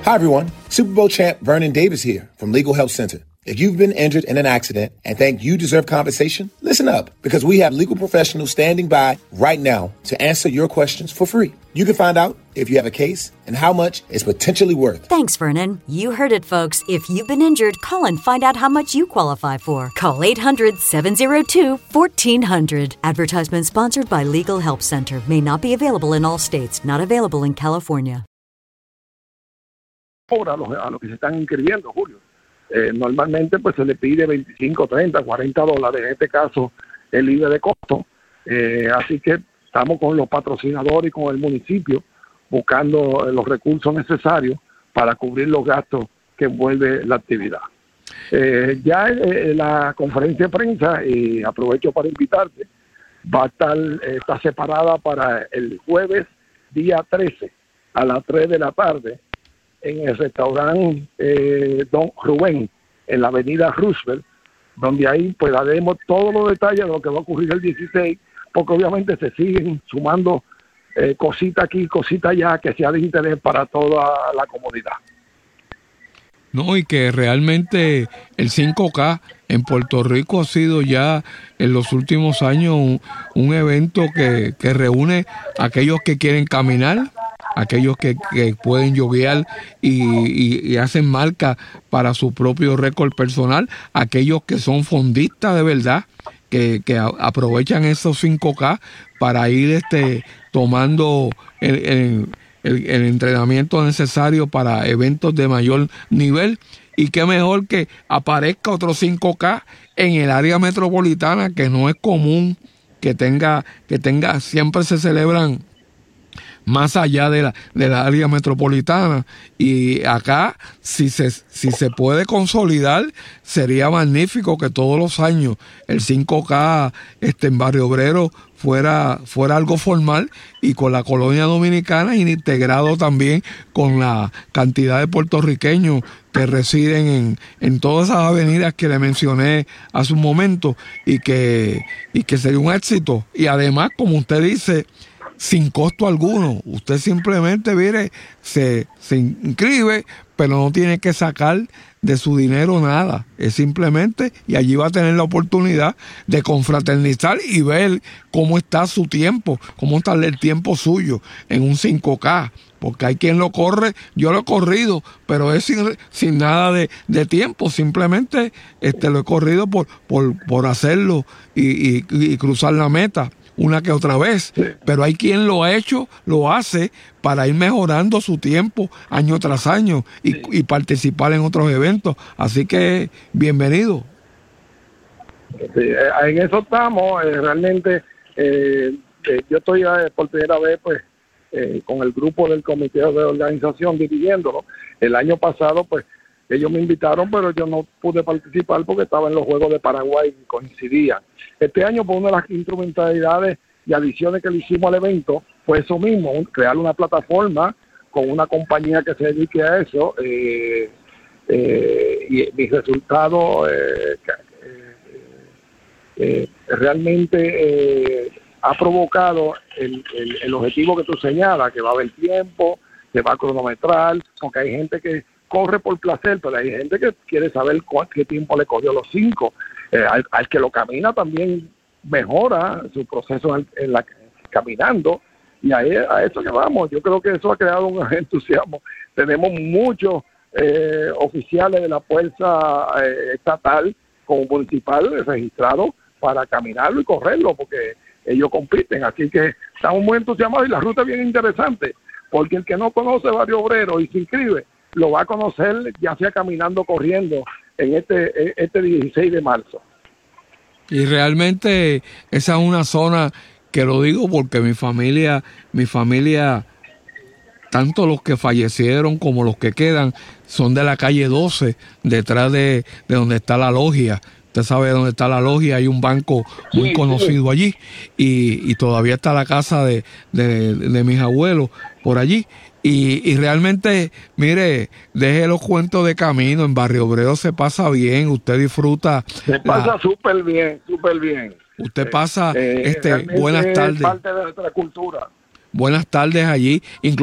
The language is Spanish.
Hi, everyone. Super Bowl champ Vernon Davis here from Legal Help Center. If you've been injured in an accident and think you deserve compensation, listen up, because we have legal professionals standing by right now to answer your questions for free. You can find out if you have a case and how much it's potentially worth. Thanks, Vernon. You heard it, folks. If you've been injured, call and find out how much you qualify for. Call 800-702-1400. Advertisement sponsored by Legal Help Center. May not be available in all states. Not available in California. A los que se están inscribiendo, Julio. Normalmente pues se le pide 25, 30, $40. En este caso es libre de costo. Así que estamos con los patrocinadores y con el municipio buscando los recursos necesarios para cubrir los gastos que envuelve la actividad. Ya la conferencia de prensa, y aprovecho para invitarte, está separada para el jueves día 13 a las 3 de la tarde en el restaurante Don Rubén, en la avenida Roosevelt, donde ahí pues daremos todos los detalles de lo que va a ocurrir el 16, porque obviamente se siguen sumando cositas aquí, cositas allá, que sea de interés para toda la comunidad. No, y que realmente el 5K en Puerto Rico ha sido ya en los últimos años un evento que reúne a aquellos que quieren caminar, aquellos que pueden yoguear y hacen marca para su propio récord personal, aquellos que son fondistas de verdad, que aprovechan esos 5K para ir tomando el entrenamiento necesario para eventos de mayor nivel. Y qué mejor que aparezca otro 5K en el área metropolitana, que no es común que tenga, siempre se celebran más allá de la área metropolitana, y acá si se puede consolidar, sería magnífico que todos los años el 5K en Barrio Obrero fuera algo formal, y con la colonia dominicana integrado también con la cantidad de puertorriqueños que residen en todas esas avenidas que le mencioné hace un momento, y que sería un éxito. Y además, como usted dice, sin costo alguno. Usted simplemente, mire, se inscribe, pero no tiene que sacar de su dinero nada. Es simplemente, y allí va a tener la oportunidad de confraternizar y ver cómo está su tiempo, cómo está el tiempo suyo en un 5K. Porque hay quien lo corre, yo lo he corrido, pero es sin nada de tiempo. Simplemente lo he corrido por hacerlo y cruzar la meta una que otra vez, pero hay quien lo ha hecho, lo hace para ir mejorando su tiempo año tras año y participar en otros eventos. Así que bienvenido. Sí, en eso estamos. Realmente yo estoy por primera vez pues con el grupo del comité de organización dirigiéndolo. El año pasado pues ellos me invitaron, pero yo no pude participar porque estaba en los Juegos de Paraguay y coincidían. Este año, por una de las instrumentalidades y adiciones que le hicimos al evento, fue eso mismo, crear una plataforma con una compañía que se dedique a eso, y mis resultados realmente ha provocado el objetivo que tú señalas, que va a haber tiempo, se va a cronometrar, porque hay gente que corre por placer, pero hay gente que quiere saber qué tiempo le cogió los 5. Al que lo camina también mejora su proceso caminando, y a eso que vamos. Yo creo que eso ha creado un entusiasmo. Tenemos muchos oficiales de la fuerza estatal como municipal registrados para caminarlo y correrlo, porque ellos compiten. Así que estamos muy entusiasmados, y la ruta es bien interesante, porque el que no conoce Barrio Obrero y se inscribe, lo va a conocer ya sea caminando, corriendo en este 16 de marzo. Y realmente esa es una zona que, lo digo porque mi familia, tanto los que fallecieron como los que quedan, son de la calle 12, detrás de donde está la logia. Usted sabe dónde está la logia, hay un banco muy conocido allí, y todavía está la casa de mis abuelos por allí. Y realmente, mire, deje los cuentos de camino. En Barrio Obrero se pasa bien, usted disfruta. Se pasa súper bien, súper bien. Usted pasa, buenas tardes. Es parte de nuestra cultura. Buenas tardes allí.